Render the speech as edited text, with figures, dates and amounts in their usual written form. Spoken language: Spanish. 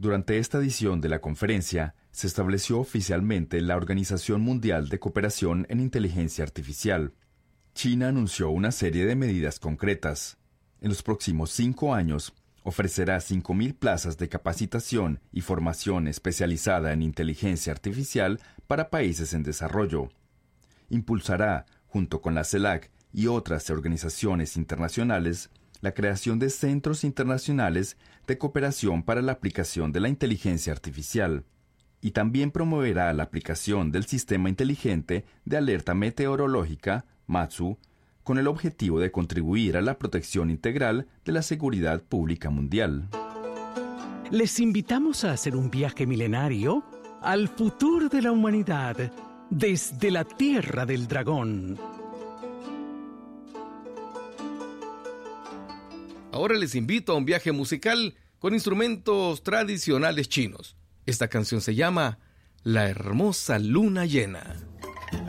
Durante esta edición de la conferencia, se estableció oficialmente la Organización Mundial de Cooperación en Inteligencia Artificial. China anunció una serie de medidas concretas. En los próximos 5 años, ofrecerá 5.000 plazas de capacitación y formación especializada en inteligencia artificial para países en desarrollo. Impulsará, junto con la CELAC y otras organizaciones internacionales, la creación de centros internacionales de cooperación para la aplicación de la inteligencia artificial, y también promoverá la aplicación del Sistema Inteligente de Alerta Meteorológica, MATSU, con el objetivo de contribuir a la protección integral de la seguridad pública mundial. Les invitamos a hacer un viaje milenario al futuro de la humanidad desde la Tierra del Dragón. Ahora les invito a un viaje musical con instrumentos tradicionales chinos. Esta canción se llama La Hermosa Luna Llena.